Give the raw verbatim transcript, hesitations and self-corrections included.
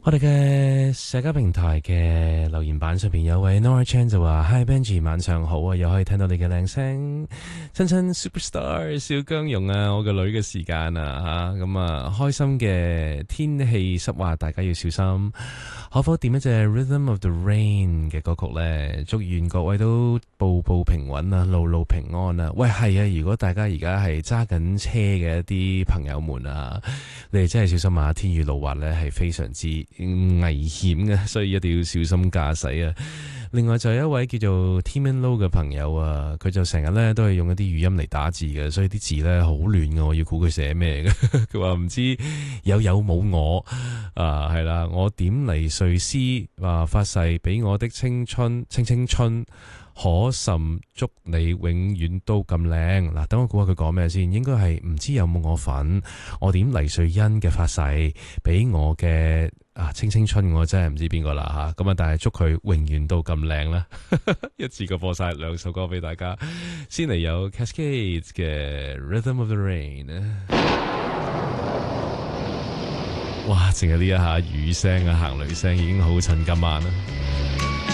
我哋嘅社交平台嘅留言板上邊有位 Nora Chan 就話 Hi Benji 晚上好啊，又可以聽到你嘅靚聲，親親 Superstar 小姜蓉啊，我個女嘅時間啊吓，咁啊開心嘅天氣濕滑，大家要小心。可否點一隻 Rhythm of the Rain 嘅歌曲呢？祝願各位都步步平穩啊，路路平安啊！喂，係啊，如果大家而家係揸緊車嘅一啲朋友們啊，你哋真係小心啊！天雨路滑呢係非常之危險嘅，所以一定要小心駕駛啊！另外就有一位叫做 Tim and Low 嘅朋友啊，佢就成日咧都係用一啲語音嚟打字嘅，所以啲字咧好亂嘅，我要估佢寫咩嘅。佢話唔知有有冇我啊，係啦，我點嚟碎詩話發誓俾我的青春，青青春。可甚祝你永遠都咁靚嗱，等我估下佢講咩先，應該係唔知有冇我份，我點黎瑞恩嘅發誓俾我嘅啊青青春，我真係唔知邊個啦吓，咁啊但係祝佢永遠都咁靚啦，一次過播晒兩首歌俾大家，先嚟有 Cascades 嘅 Rhythm of the Rain， 哇，淨係呢一下雨聲啊行雷聲已經好襯今晚啦。